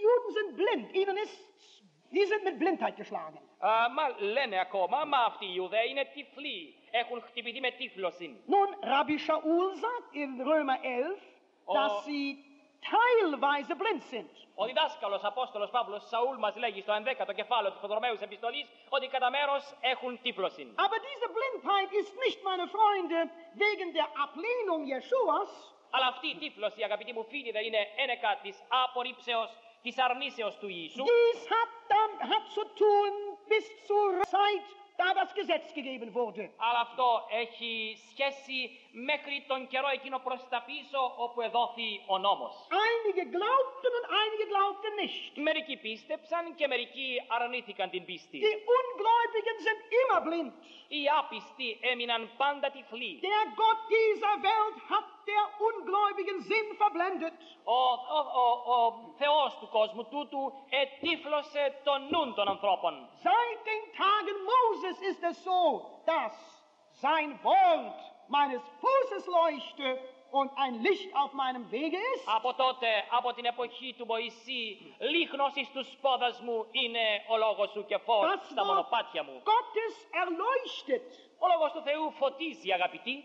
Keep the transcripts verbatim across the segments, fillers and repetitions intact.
Juden sind blind. Ihnen ist, die sind mit Blindheit geschlagen. Α, μα λένε ακόμα, μα αυτοί οι Ιουδαίοι είναι τυφλοί. Έχουν χτυπηθεί με τύφλωση. Nun, Rabbi Shaul sagt in Römer elf, Oh. dass sie teilweise blind sind. Ο διδάσκαλος Απόστολος Παύλος Σαούλ μας λέγει στο ενδέκατο κεφάλαιο της Ρωμαίους επιστολής ότι κατά μέρος έχουν τύφλωση. Aber diese Blindheit ist nicht, meine Freunde, wegen der Ablehnung Jeschuas, Αλλά αυτή η τύφλωση, αγαπητοί μου φίλοι, δεν είναι ένεκα της απορρίψεως, της αρνήσεως του Ιησού. dies hat, dann, hat zu tun bis zur Zeit, da das Gesetz gegeben wurde. Αλλά αυτό έχει σχέση μέχρι τον καιρό εκείνο προς τα πίσω όπου εδόθη ο νόμος. Einige glaubten und einige glaubten nicht. Μερικοί πίστεψαν και μερικοί αρνήθηκαν την πίστη. Die Ungläubigen sind immer blind. Οι άπιστοι έμειναν πάντα τυφλοί. Der Gott dieser Welt hat der ungläubigen Sinn verblendet. Ο, ο, ο, ο Θεός του κόσμου τούτου ετύφλωσε τον νουν των ανθρώπων. Seit den Tagen Moses ist es so, dass sein Wort meines Fußes leuchte und ein Licht auf meinem Wege ist. Από τότε, από την εποχή του Μωυσή, λίχνος εις τους πόδας μου είναι ο λόγος σου και φως Das στα Wort μονοπάτια μου. Gottes erleuchtet. Ο λόγος του Θεού φωτίζει, αγαπητοί.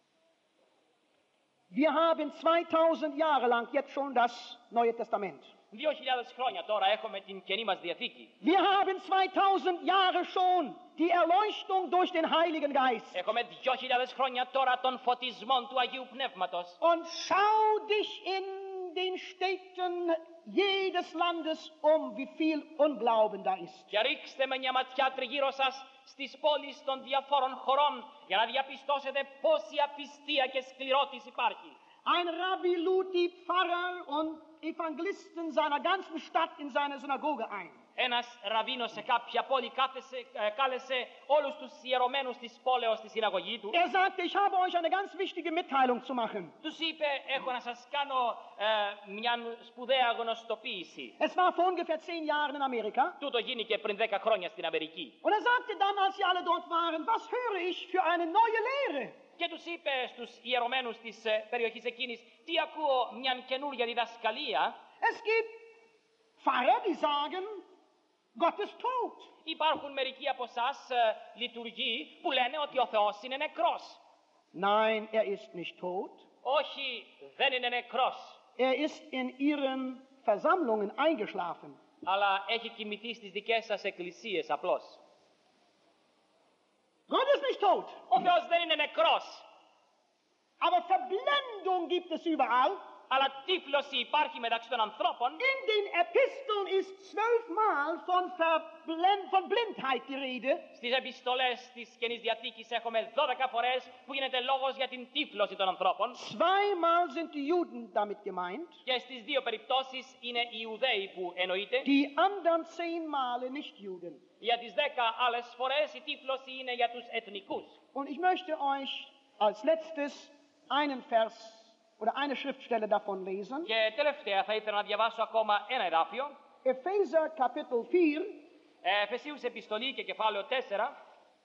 Wir haben zweitausend Jahre lang jetzt schon das Neue Testament. Δύο χιλιάδες χρόνια τώρα έχουμε την Καινή μας Διαθήκη. Wir haben zweitausend Jahre schon die Erleuchtung durch den Heiligen Geist. Έχουμε δύο χιλιάδες χρόνια τώρα των φωτισμών του Αγίου Πνεύματος. Und schau dich in den Städten jedes Landes um, wie viel Unglauben da ist. Και ρίξτε με μια ματιά τριγύρω σας στις πόλεις των διαφόρων χωρών για να διαπιστώσετε πόση απιστία και σκληρότης υπάρχει. Ein Rabbi lud die Pfarrer und Evangelisten seiner ganzen Stadt in seine Synagoge ein. Ένας ραβίνος σε κάποια πόλη κάθεσε, ε, κάλεσε όλους τους ιερωμένους της πόλεως στη συναγωγή του. Er sagte, ich habe euch eine ganz wichtige Mitteilung zu machen. Τους είπε, έχω να σας κάνω ε, μια σπουδαία γνωστοποίηση. Es war vor ungefähr zehn Jahren in Amerika. Τούτο γίνηκε πριν δέκα χρόνια στην Αμερική. Und er sagte dann, als sie alle dort waren, was höre ich für eine neue Lehre? Και τους είπε στους ιερωμένους της ε, περιοχής εκείνης, τι ακούω, μια καινούργια διδασκαλία. Es gibt Pfarrer, die sagen, Gott ist tot. Υπάρχουν μερικοί από εσάς ε, λειτουργοί που λένε ότι ο Θεός είναι νεκρός. Nein, er ist nicht tot. Όχι, δεν είναι νεκρός. Er ist in ihren Versammlungen eingeschlafen. Αλλά έχει κοιμηθεί στις δικές σας εκκλησίες απλώς. Gott ist nicht tot. Ο Θεός δεν είναι νεκρός. Aber Verblendung gibt es überall. Αλλά τύφλωση υπάρχει μεταξύ των ανθρώπων. In den Episteln ist zwölfmal von, Verblend, von Blindheit die Rede. Στις επιστολές της Καινής Διαθήκης έχουμε δώδεκα φορές που γίνεται λόγος για την τύφλωση των ανθρώπων. Zweimal sind die Juden damit gemeint. Και στις δύο περιπτώσεις είναι οι Ιουδαίοι που εννοείται. Die anderen zehn Male nicht Juden. Για τις δέκα άλλες φορές η τύφλωση είναι για τους εθνικούς. Und ich möchte euch als letztes einen Vers oder eine Schriftstelle davon lesen. Και τελευταία θα ήθελα να διαβάσω ακόμα ένα εδάφιο. Epheser Kapitel vier. Εφεσίους επιστολή και κεφάλαιο τέσσερα.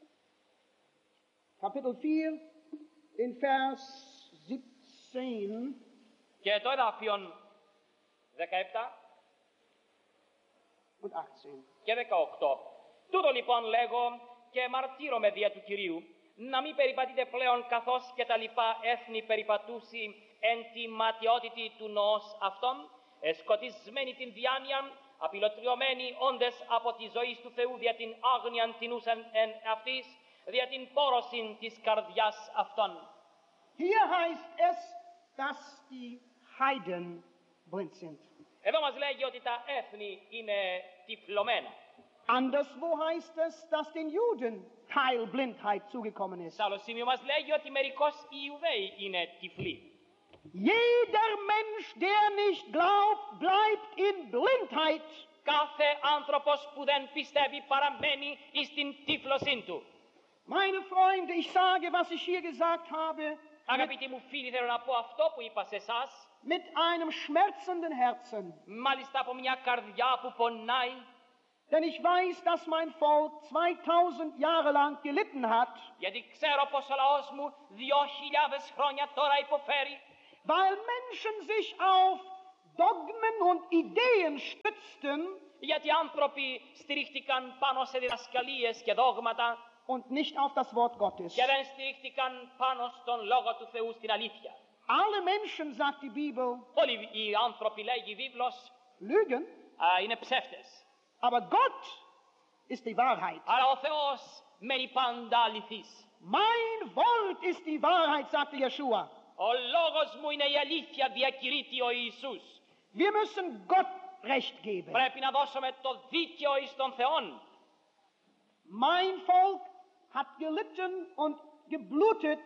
Kapitel vier in Vers siebzehn. Και το εδάφιο δεκαεπτά und achtzehn. και δεκαοκτώ. Τούτο λοιπόν λέγω και μαρτύρομαι δια του Κυρίου, να μην περιπατείτε πλέον καθώς και τα λοιπά έθνη περιπατούσι εν τη ματιότητη του νοός αυτών, εσκοτισμένοι την διάνοια, απειλωτριωμένοι όντες από τη ζωή του Θεού δια την άγνοιαν την ούσαν εν αυτής, δια την πόρωσιν της καρδιάς αυτών. Hier heißt es, dass die Heiden blind sind. Εδώ μας λέγει ότι τα έθνη είναι τυφλωμένα. Anderswo heißt es, dass den Juden Teilblindheit zugekommen ist. Σε άλλο σημείο μας λέγει ότι μερικώς οι Ιουδαίοι είναι τυφλοί. Jeder Mensch, der nicht glaubt, bleibt in Blindheit. Κάθε άνθρωπος που δεν πιστεύει παραμένει στην τύφλωσή του. Meine Freunde, ich sage, was ich hier gesagt habe, Αγαπητοί μου φίλοι, θέλω να πω αυτό που είπα σε εσάς, mit einem schmerzenden Herzen. μάλιστα από μια καρδιά που πονάει, Denn ich weiß, dass mein Volk zweitausend Jahre lang gelitten hat, γιατί ξέρω πως ο λαός μου δύο χιλιάδες χρόνια τώρα υποφέρει, weil Menschen sich auf Dogmen und Ideen stützten Γιατί άνθρωποι στηρίχτηκαν πάνω σε διδασκαλίες και δόγματα und nicht auf das Wort Gottes. και δεν στηρίχτηκαν πάνω στον Λόγο του Θεού, στην αλήθεια. Alle Menschen, sagt die Bibel, Όλοι οι άνθρωποι, λέγει η βίβλος, lügen, α, είναι ψεύτες. aber Gott ist die Wahrheit. Αλλά ο Θεός μένει πάντα αληθής. Mein Wort ist die Wahrheit, sagte Jeshua. Ο λόγος μου είναι η αλήθεια, διακηρύττει ο Ιησούς. Wir müssen Gott Recht geben. Πρέπει να δώσουμε το δίκαιο εις τον Θεόν. Mein Volk hat gelitten und geblutet,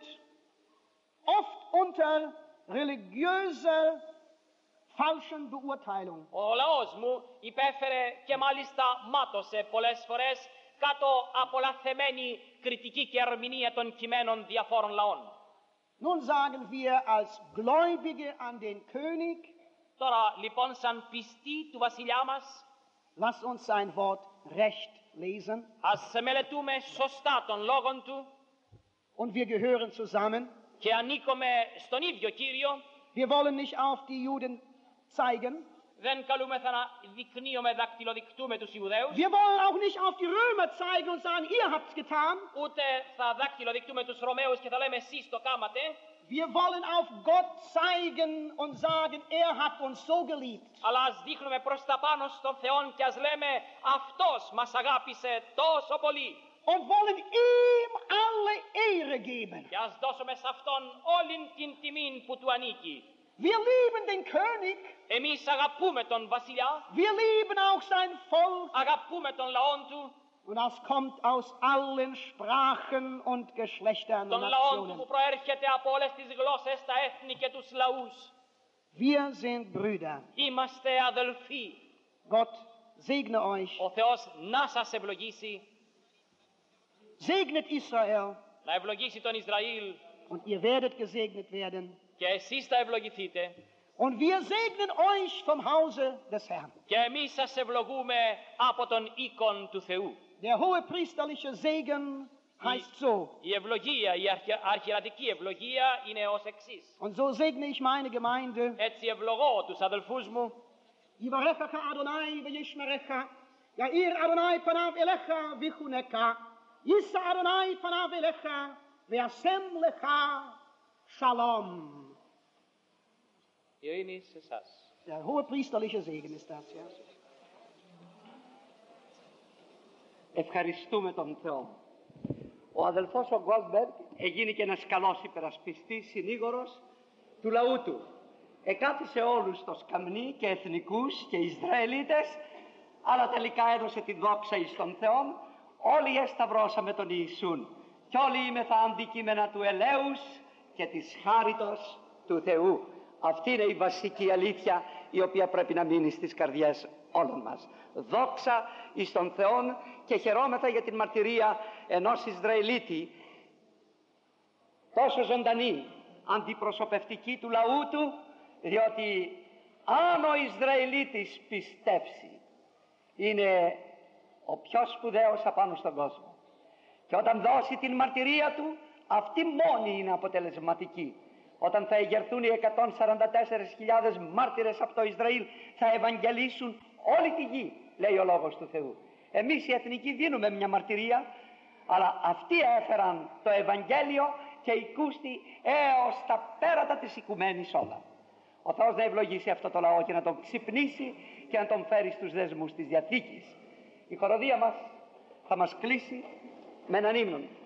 oft unter religiöser falschen Beurteilung. Ο λαός μου υπέφερε και μάλιστα μάτωσε πολλές φορές κάτω από λαθεμένη κριτική και ερμηνεία των κειμένων διαφόρων λαών. Nun sagen wir als Gläubige an den König, Τώρα λοιπόν σαν πιστοί του βασιλιά μας, lass uns sein Wort recht lesen ας μελετούμε σωστά τον λόγον του und wir gehören zusammen. και ανήκουμε στον ίδιο Κύριο. Wir wollen nicht auf die Juden zeigen. Δεν καλούμεθα να δεικνύουμε, δακτυλοδεικτούμε τους Ιουδαίους, Wir wollen auch nicht auf die Römer zeigen und sagen, ihr habt's getan. ούτε θα δακτυλοδεικτούμε τους Ρωμαίους και θα λέμε εσείς το κάματε, Wir wollen auf Gott zeigen und sagen, er hat uns so geliebt. αλλά ας δείχνουμε προς τα πάνω στον Θεό και ας λέμε αυτός μας αγάπησε τόσο πολύ. Und wollen ihm alle Ehre geben. Και ας δώσουμε σε Αυτόν όλην την τιμήν που Του ανήκει. Wir lieben den König. Εμείς αγαπούμε τον βασιλιά, Wir lieben auch sein Volk. αγαπούμε τον λαόν Του, Und das kommt aus allen Sprachen und Geschlechtern und τον λαόν Του Nationen. που προέρχεται από όλες τις γλώσσες, τα έθνη και τους λαούς. Wir sind Brüder. Είμαστε αδελφοί. Gott segne euch. Ο Θεός να σας ευλογήσει, Segnet Israel να ευλογήσει τον Ισραήλ und ihr werdet gesegnet werden. και εσείς θα ευλογηθείτε Und wir segnen euch vom Hause des Herrn. και εμείς σας ευλογούμε από τον οίκον του Θεού. Der hohe priesterliche Segen heißt so. Η ευλογία, η αρχι- αρχιερατική ευλογία είναι ως εξής. Und so segne ich meine Gemeinde. Έτσι ευλογώ τους αδελφούς μου. Yivarechacha Adonai v'yishmerecha. Ya'ir Adonai panav elecha v'chunecha. Yissa Adonai panav elecha v'yasem lecha shalom. Ειρήνη σε εσάς. Der hohe priesterliche Segen ist das, ja. Ευχαριστούμε τον Θεό. Ο αδελφός ο Γκόλμπεργκ έγινε και ένας καλός υπερασπιστής, συνήγορος του λαού του. Εκάθισε όλους το σκαμνί και εθνικούς και Ισραηλίτες, αλλά τελικά έδωσε τη δόξα εις τον Θεόν. Όλοι εσταυρώσαμε τον Ιησούν και όλοι είμεθα αντικείμενα του ελέους και της χάριτος του Θεού. Αυτή είναι η βασική αλήθεια η οποία πρέπει να μείνει στις καρδιές όλων μας. Δόξα εις τον Θεόν και χαιρόμεθα για την μαρτυρία ενός Ισραηλίτη τόσο ζωντανή, αντιπροσωπευτική του λαού του, διότι αν ο Ισραηλίτης πιστέψει, είναι ο πιο σπουδαίος απάνω στον κόσμο. Και όταν δώσει την μαρτυρία του, αυτή μόνη είναι αποτελεσματική. Όταν θα εγερθούν οι εκατόν σαράντα τέσσερις χιλιάδες μάρτυρες από το Ισραήλ, θα ευαγγελίσουν όλη τη γη, λέει ο Λόγος του Θεού. Εμείς οι εθνικοί δίνουμε μια μαρτυρία, αλλά αυτοί έφεραν το Ευαγγέλιο και οικούστη έως τα πέρατα της οικουμένης όλα. Ο Θεός να ευλογήσει αυτό το λαό και να τον ξυπνήσει και να τον φέρει στους δεσμούς της Διαθήκης. Η χοροδία μας θα μας κλείσει με έναν ύμνο.